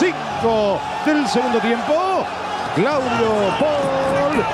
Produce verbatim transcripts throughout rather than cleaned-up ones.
cinco del segundo tiempo. Claudio Paul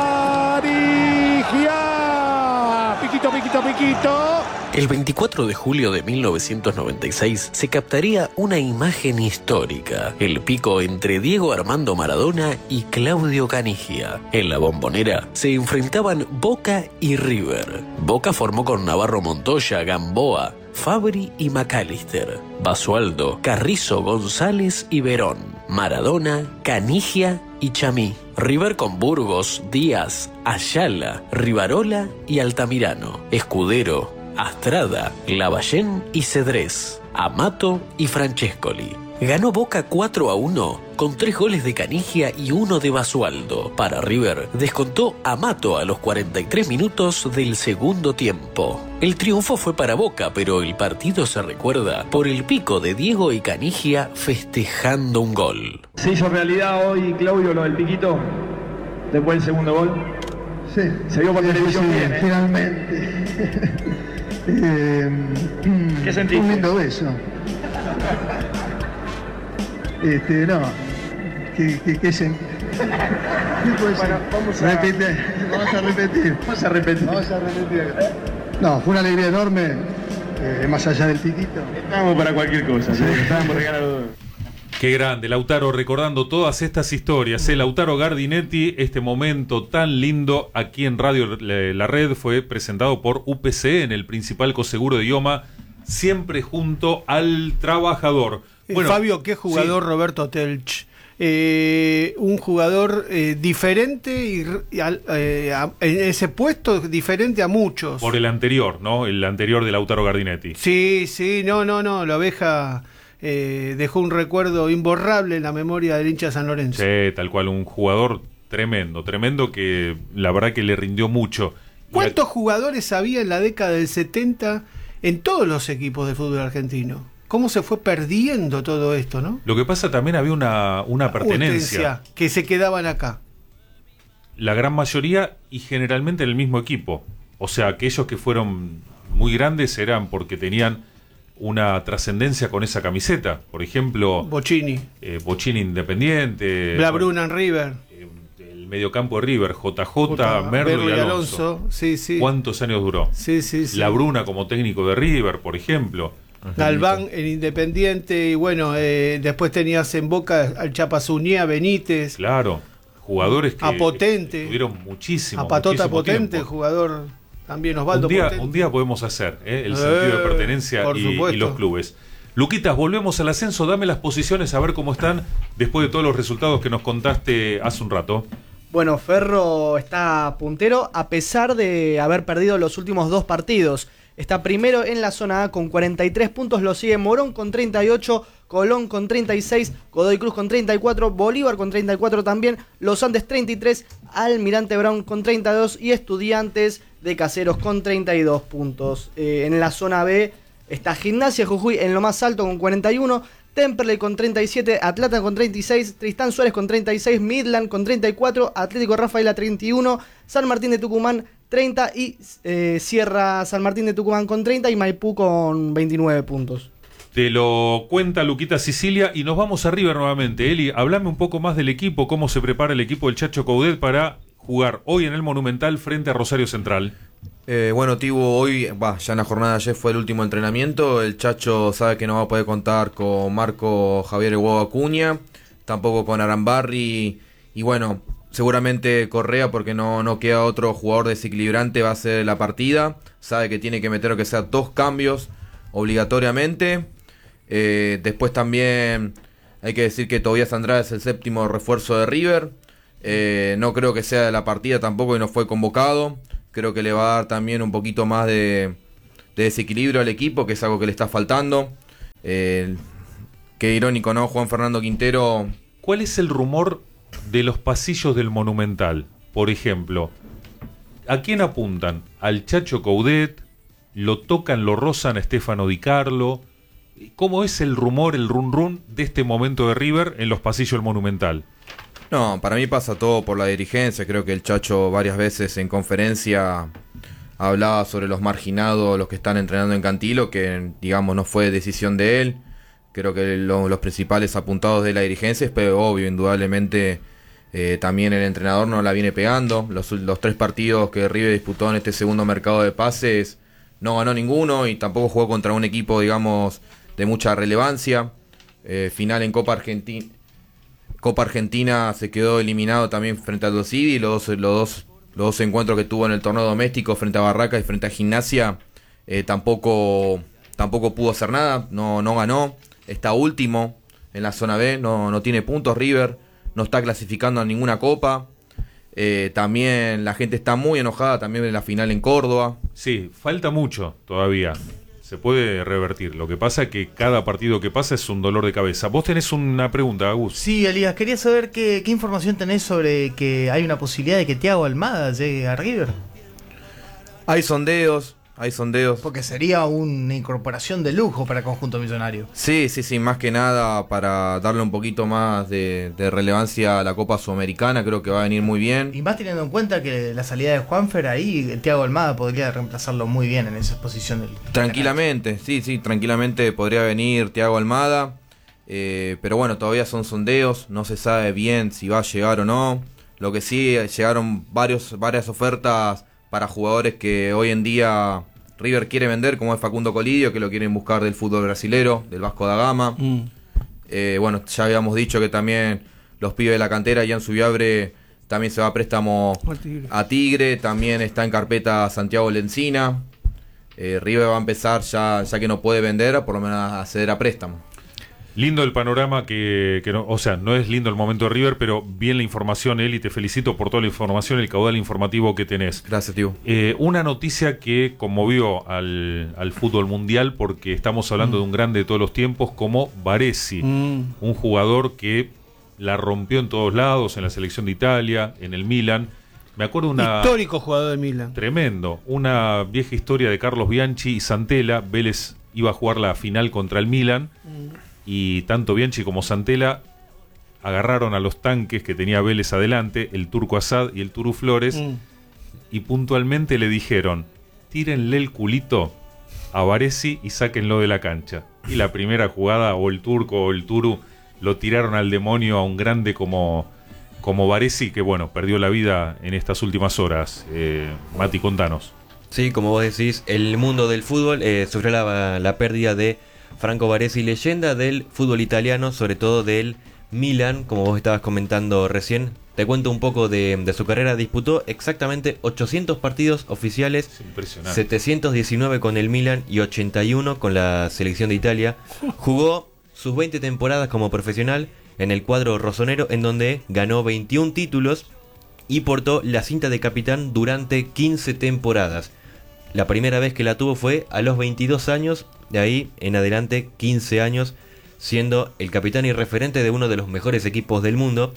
Canigia. Piquito, piquito, piquito. El veinticuatro de julio de mil novecientos noventa y seis se captaría una imagen histórica, el pico entre Diego Armando Maradona y Claudio Canigia. En la Bombonera se enfrentaban Boca y River. Boca formó con Navarro Montoya, Gamboa, Fabri y McAllister, Basualdo, Carrizo, González y Verón, Maradona, Canigia y Chamí. River con Burgos, Díaz, Ayala, Rivarola y Altamirano, Escudero, Astrada, Lavallén y Cedrés, Amato y Francescoli. Ganó Boca cuatro a uno con tres goles de Canigia y uno de Basualdo. Para River descontó Amato a los cuarenta y tres minutos del segundo tiempo. El triunfo fue para Boca, pero el partido se recuerda por el pico de Diego y Canigia festejando un gol. ¿Se hizo realidad hoy, Claudio, lo del piquito? Después del segundo gol. Sí. Se vio por sí, televisión sí, bien, ¿eh? Finalmente. eh, ¿Qué sentiste? Un lindo beso. Este, no. ¿Qué, qué, qué sen... Bueno, vamos a... Repite, vamos a repetir. Vamos a repetir. Vamos a repetir. No, fue una alegría enorme, eh, más allá del piquito. Estamos para cualquier cosa, ¿sí? Estamos para ganar todo. Qué grande, Lautaro, recordando todas estas historias. ¿eh? Lautaro Gardinetti, este momento tan lindo aquí en Radio La Red fue presentado por U P C en el principal coseguro de idioma, siempre junto al trabajador. Bueno, Fabio, qué jugador, sí. Roberto Telch. Eh, un jugador eh, diferente y, y eh, a, en ese puesto diferente a muchos. Por el anterior, ¿no? El anterior de Lautaro Gardinetti. Sí, sí, no, no, no. La oveja eh, dejó un recuerdo imborrable en la memoria del hincha de San Lorenzo. Sí, tal cual, un jugador tremendo, tremendo que la verdad que le rindió mucho. ¿Cuántos la... jugadores había en la década del setenta en todos los equipos de fútbol argentino? ¿Cómo se fue perdiendo todo esto, no? Lo que pasa, también había una, una pertenencia. Que se quedaban acá. La gran mayoría y generalmente en el mismo equipo. O sea, aquellos que fueron muy grandes eran porque tenían una trascendencia con esa camiseta. Por ejemplo... Bocini. Eh, Bocini Independiente. Blabruna en River. Eh, el mediocampo de River, J J, Merlo y Alonso. Alonso. Sí, sí. ¿Cuántos años duró? Sí, sí, sí. Blabruna como técnico de River, por ejemplo. Galván en Independiente y bueno, eh, después tenías en Boca al Chapa Zuniga, Benítez. Claro, jugadores que a Potente, tuvieron muchísimo a Patota muchísimo Potente, tiempo. Jugador también Osvaldo un día, Potente. Un día podemos hacer ¿eh? el eh, sentido de pertenencia y, y los clubes. Luquitas, volvemos al ascenso, dame las posiciones a ver cómo están después de todos los resultados que nos contaste hace un rato. Bueno, Ferro está puntero a pesar de haber perdido los últimos dos partidos. Está primero en la zona A con cuarenta y tres puntos, lo sigue Morón con treinta y ocho, Colón con treinta y seis, Godoy Cruz con treinta y cuatro, Bolívar con treinta y cuatro también, Los Andes treinta y tres, Almirante Brown con treinta y dos y Estudiantes de Caseros con treinta y dos puntos. Eh, en la zona B está Gimnasia Jujuy en lo más alto con cuarenta y uno, Temperley con treinta y siete, Atlanta con treinta y seis, Tristán Suárez con treinta y seis, Midland con treinta y cuatro, Atlético Rafaela treinta y uno, San Martín de Tucumán treinta y eh, Sierra San Martín de Tucumán con treinta y Maipú con veintinueve puntos. Te lo cuenta Luquita Sicilia y nos vamos a River nuevamente. Eli, hablame un poco más del equipo, cómo se prepara el equipo del Chacho Coudet para jugar hoy en el Monumental frente a Rosario Central. Eh, bueno, Tibu, hoy, bah, ya en la jornada de ayer fue el último entrenamiento. El Chacho sabe que no va a poder contar con Marco Javier El Huevo Acuña, tampoco con Arambarri y bueno, seguramente Correa, porque no, no queda otro jugador desequilibrante, va a ser la partida. Sabe que tiene que meter que sea dos cambios obligatoriamente. Eh, después también hay que decir que Tobías Andrade es el séptimo refuerzo de River. Eh, no creo que sea de la partida tampoco y no fue convocado. Creo que le va a dar también un poquito más de, de desequilibrio al equipo, que es algo que le está faltando. Eh, qué irónico, ¿no? Juan Fernando Quintero. ¿Cuál es el rumor de los pasillos del Monumental? Por ejemplo, ¿a quién apuntan? ¿Al Chacho Coudet? ¿Lo tocan, lo rozan a Stefano Di Carlo? ¿Cómo es el rumor, el run run de este momento de River en los pasillos del Monumental? No, para mí pasa todo por la dirigencia. Creo que el Chacho varias veces en conferencia hablaba sobre los marginados, los que están entrenando en Cantilo, que digamos no fue decisión de él. creo que lo, los principales apuntados de la dirigencia, pero obvio, indudablemente eh, también el entrenador no la viene pegando. Los, los tres partidos que River disputó en este segundo mercado de pases no ganó ninguno y tampoco jugó contra un equipo, digamos, de mucha relevancia. Eh, final en Copa Argentina. Copa Argentina se quedó eliminado también frente al Dos Civi. Los dos, los, dos, los dos encuentros que tuvo en el torneo doméstico frente a Barracas y frente a Gimnasia eh, tampoco, tampoco pudo hacer nada, no, no ganó. Está último en la zona B, no, no tiene puntos River, no está clasificando a ninguna copa. Eh, también la gente está muy enojada también en la final en Córdoba. Sí, falta mucho todavía. Se puede revertir. Lo que pasa es que cada partido que pasa es un dolor de cabeza. Vos tenés una pregunta, Agus. Sí, Elías, quería saber qué, qué información tenés sobre que hay una posibilidad de que Thiago Almada llegue a River. Hay sondeos, hay sondeos. Porque sería una incorporación de lujo para el conjunto millonario. Sí, sí, sí, más que nada para darle un poquito más de, de relevancia a la Copa Sudamericana, creo que va a venir muy bien. Y más teniendo en cuenta que la salida de Juanfer ahí, Thiago Almada podría reemplazarlo muy bien en esa posición. Del tranquilamente, sí, sí, tranquilamente podría venir Thiago Almada, eh, pero bueno, todavía son sondeos, no se sabe bien si va a llegar o no. Lo que sí, llegaron varios, varias ofertas para jugadores que hoy en día River quiere vender, como es Facundo Colidio, que lo quieren buscar del fútbol brasilero, del Vasco da Gama. Mm. Eh, bueno, ya habíamos dicho que también los pibes de la cantera, Ian Subiabre, también se va a préstamo Tigre. a Tigre, también está en carpeta Santiago Lencina. Eh, River va a empezar, ya, ya que no puede vender, por lo menos a ceder a préstamo. Lindo el panorama que, que no, o sea, no es lindo el momento de River, pero bien la información, Eli, te felicito por toda la información, el caudal informativo que tenés. Gracias, tío. Eh, una noticia que conmovió al, al fútbol mundial, porque estamos hablando mm. de un grande de todos los tiempos como Baresi, mm. un jugador que la rompió en todos lados, en la selección de Italia, en el Milan. Me acuerdo una... Histórico jugador de Milan. Tremendo. Una vieja historia de Carlos Bianchi y Santella. Vélez iba a jugar la final contra el Milan. Mm. Y tanto Bianchi como Santella agarraron a los tanques que tenía Vélez adelante, el Turco Asad y el Turu Flores, mm. y puntualmente le dijeron: tírenle el culito a Baresi y sáquenlo de la cancha. Y la primera jugada, o el Turco o el Turu lo tiraron al demonio a un grande como, como Baresi, que bueno, perdió la vida en estas últimas horas. eh, Mati, contanos. Sí, como vos decís, el mundo del fútbol eh, sufrió la, la pérdida de Franco Baresi, leyenda del fútbol italiano, sobre todo del Milan, como vos estabas comentando recién. Te cuento un poco de, de su carrera. Disputó exactamente ochocientos partidos oficiales, setecientos diecinueve con el Milan y ochenta y uno con la selección de Italia. Jugó sus veinte temporadas como profesional en el cuadro rosonero, en donde ganó veintiún títulos y portó la cinta de capitán durante quince temporadas. La primera vez que la tuvo fue a los veintidós años, de ahí en adelante quince años siendo el capitán y referente de uno de los mejores equipos del mundo.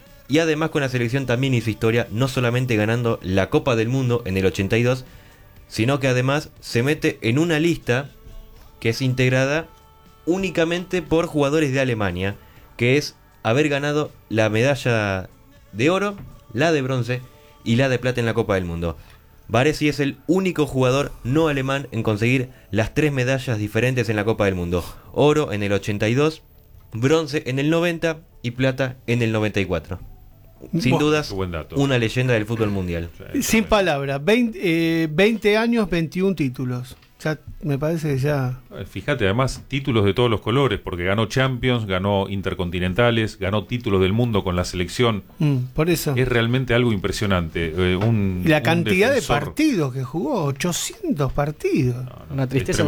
Y además con la selección también hizo historia, no solamente ganando la Copa del Mundo en el ochenta y dos, sino que además se mete en una lista que es integrada únicamente por jugadores de Alemania, que es haber ganado la medalla de oro, la de bronce y la de plata en la Copa del Mundo. Baresi es el único jugador no alemán en conseguir las tres medallas diferentes en la Copa del Mundo: oro en el ochenta y dos, bronce en el noventa y plata en el noventa y cuatro. Sin Buah, dudas, una leyenda del fútbol mundial. Sin palabras, veinte, eh, veinte años, veintiún títulos. Ya me parece que ya... Fíjate, además, títulos de todos los colores, porque ganó Champions, ganó Intercontinentales, ganó títulos del mundo con la selección. Mm, por eso. Es realmente algo impresionante. Eh, un, y la un cantidad defensor. de partidos que jugó, ochocientos partidos. No, no, una tristeza,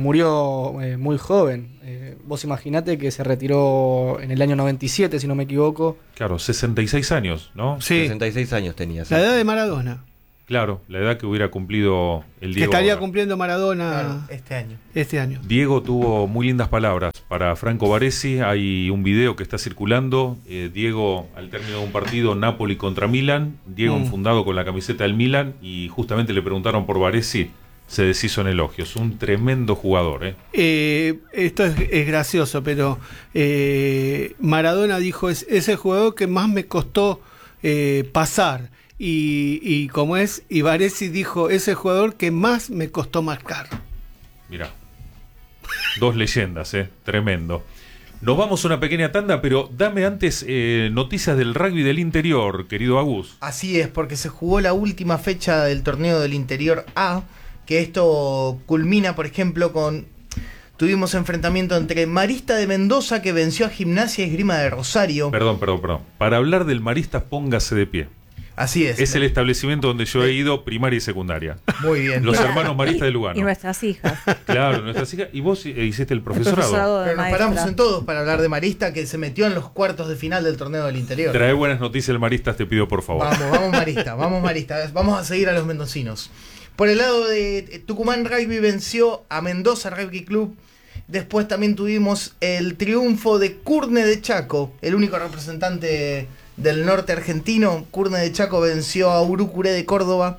murió eh, muy joven. Eh, vos imaginate que se retiró en el año noventa y siete, si no me equivoco. Claro, sesenta y seis años, ¿no? Sí. sesenta y seis años tenía. Sí. La edad de Maradona. Claro, la edad que hubiera cumplido el Diego. Que estaría ahora. cumpliendo Maradona claro, este año. Este año. Diego tuvo muy lindas palabras para Franco Baresi. Hay un video que está circulando. Eh, Diego, al término de un partido, Napoli contra Milan. Diego mm. enfundado con la camiseta del Milan. Y justamente le preguntaron por Baresi. Se deshizo en elogios. Un tremendo jugador. ¿eh? Eh, esto es, es gracioso, pero eh, Maradona dijo: es, es el jugador que más me costó eh, pasar. Y, y como es, y Baresi dijo: es el jugador que más me costó marcar. Mirá. Dos leyendas, ¿eh? Tremendo. Nos vamos a una pequeña tanda, pero dame antes eh, noticias del rugby del interior, querido Agus. Así es, porque se jugó la última fecha del torneo del interior A, que esto culmina, por ejemplo, con... Tuvimos enfrentamiento entre Marista de Mendoza, que venció a Gimnasia y Esgrima de Rosario. Perdón, perdón, perdón. Para hablar del Maristas, póngase de pie. Así es. Es el establecimiento donde yo he ido primaria y secundaria. Muy bien. Los Claro. hermanos Maristas de Y Lugano. nuestras hijas. Claro, nuestras hijas. Y vos eh, hiciste el profesorado. profesorado. Pero nos maestra. paramos en todos para hablar de Marista, que se metió en los cuartos de final del torneo del interior. Trae buenas noticias el Maristas, te pido por favor. Vamos, vamos Marista, vamos Marista. Vamos a seguir a los mendocinos. Por el lado de Tucumán Rugby venció a Mendoza Rugby Club. Después también tuvimos el triunfo de Curne de Chaco, el único representante del norte argentino. Curne de Chaco venció a Urucuré de Córdoba.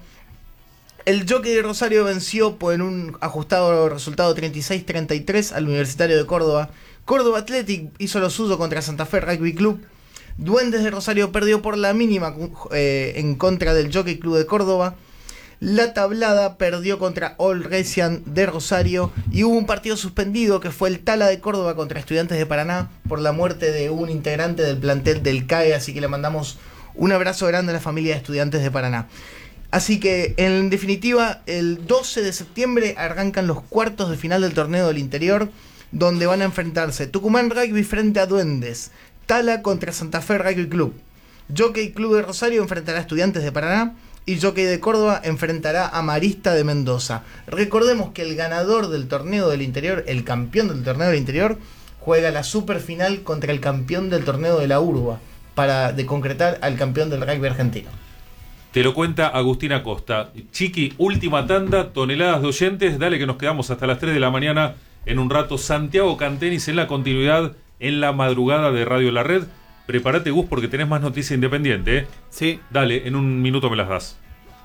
El Jockey de Rosario venció por un ajustado resultado treinta y seis a treinta y tres al Universitario de Córdoba. Córdoba Athletic hizo lo suyo contra Santa Fe Rugby Club. Duendes de Rosario perdió por la mínima eh, en contra del Jockey Club de Córdoba. La Tablada perdió contra All Resian de Rosario y hubo un partido suspendido que fue el Tala de Córdoba contra Estudiantes de Paraná por la muerte de un integrante del plantel del C A E, así que le mandamos un abrazo grande a la familia de Estudiantes de Paraná. Así que en definitiva el doce de septiembre arrancan los cuartos de final del torneo del interior, donde van a enfrentarse Tucumán Rugby frente a Duendes, Tala contra Santa Fe Rugby Club, Jockey Club de Rosario enfrentará a Estudiantes de Paraná y Jockey de Córdoba enfrentará a Marista de Mendoza. Recordemos que el ganador del torneo del interior, el campeón del torneo del interior, juega la superfinal contra el campeón del torneo de la Urba, para de concretar al campeón del rugby argentino. Te lo cuenta Agustina Costa. Chiqui, última tanda, toneladas de oyentes. Dale que nos quedamos hasta las tres de la mañana en un rato. Santiago Cantenis en la continuidad en la madrugada de Radio La Red. Prepárate, Gus, porque tenés más noticias independiente, ¿eh? Sí. Dale, en un minuto me las das.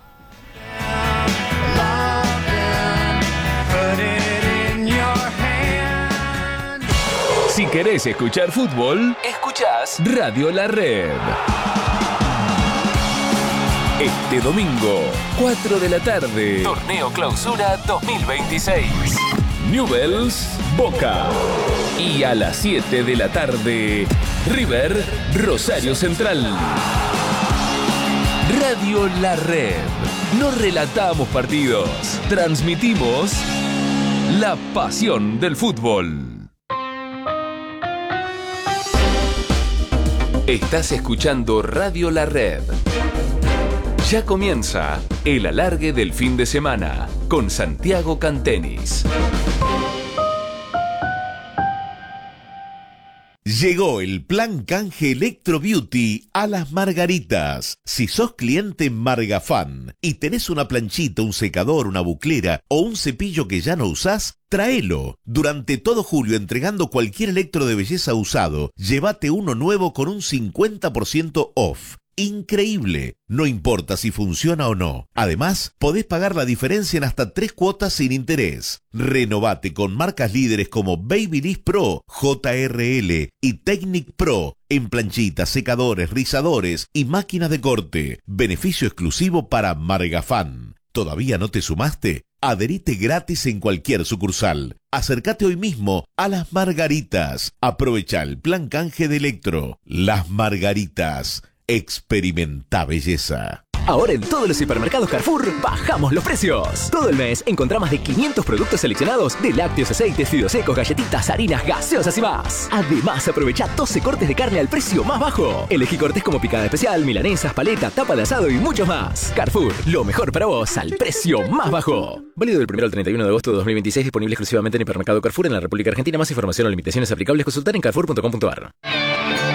Si querés escuchar fútbol, escuchás Radio La Red. Este domingo, cuatro de la tarde. Torneo Clausura dos mil veintiséis. Newell's Boca. Y a las siete de la tarde, River Rosario Central. Radio La Red. No relatamos partidos, transmitimos la pasión del fútbol. Estás escuchando Radio La Red. Ya comienza el alargue del fin de semana con Santiago Cantenis. Llegó el plan canje Electro Beauty a Las Margaritas. Si sos cliente Margafan y tenés una planchita, un secador, una buclera o un cepillo que ya no usás, tráelo. Durante todo julio, entregando cualquier electro de belleza usado, llévate uno nuevo con un cincuenta por ciento off. Increíble, no importa si funciona o no. Además, podés pagar la diferencia en hasta tres cuotas sin interés. Renovate con marcas líderes como Babyliss Pro, J R L y Technic Pro en planchitas, secadores, rizadores y máquinas de corte. Beneficio exclusivo para Margafan. ¿Todavía no te sumaste? Adherite gratis en cualquier sucursal. Acércate hoy mismo a Las Margaritas. Aprovecha el plan canje de Electro. Las Margaritas. Experimenta belleza. Ahora en todos los hipermercados Carrefour bajamos los precios. Todo el mes encontrá más de quinientos productos seleccionados de lácteos, aceites, fideos secos, galletitas, harinas, gaseosas y más. Además, aprovecha doce cortes de carne al precio más bajo. Elegí cortes como picada especial, milanesas, paleta, tapa de asado y mucho más. Carrefour, lo mejor para vos al precio más bajo. Válido del primero al treinta y uno de agosto de dos mil veintiséis, disponible exclusivamente en hipermercado Carrefour en la República Argentina. Más información o limitaciones aplicables consultar en carrefour punto com punto ar.